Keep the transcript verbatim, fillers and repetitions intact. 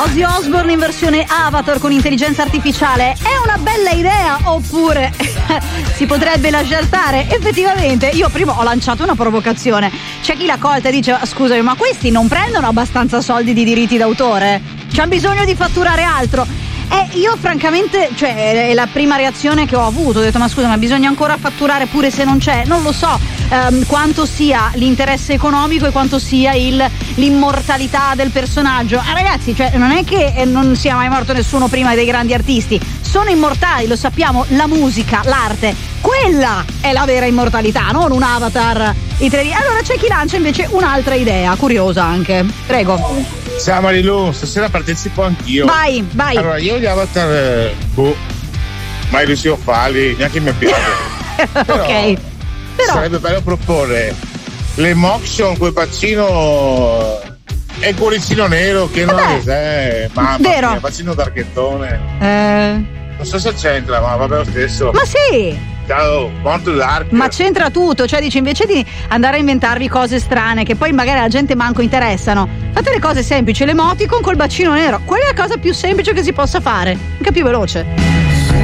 Ozzy Osbourne in versione Avatar con intelligenza artificiale è una bella idea oppure si potrebbe lasciar stare? Effettivamente io prima ho lanciato una provocazione, c'è chi la colta e dice scusami ma questi non prendono abbastanza soldi di diritti d'autore? C'hanno bisogno di fatturare altro? Eh, io francamente, cioè, è la prima reazione che ho avuto, ho detto ma scusa ma bisogna ancora fatturare pure se non c'è? Non lo so ehm, quanto sia l'interesse economico e quanto sia il, l'immortalità del personaggio. Ah, ragazzi, cioè non è che eh, non sia mai morto nessuno prima dei grandi artisti, sono immortali, lo sappiamo, la musica, l'arte, quella è la vera immortalità, non un avatar in tre D. Allora c'è chi lancia invece un'altra idea, curiosa anche, prego. Ciao Marilu, stasera partecipo anch'io. Vai, vai. Allora, io gli avatar, eh, boh, mai riuscito a farli, neanche mi piace. Però, ok. Però sarebbe bello proporre le motion, quel bacino e il cuoricino nero che non è, mamma vero. mia, bacino d'archettone. Eh... Non so se c'entra, ma vabbè lo stesso. Ma sì! Ciao, molto dark. Ma c'entra tutto, cioè dici invece di andare a inventarvi cose strane che poi magari la gente manco interessano, fate le cose semplici, l'emoticon col bacino nero, quella è la cosa più semplice che si possa fare, anche più veloce.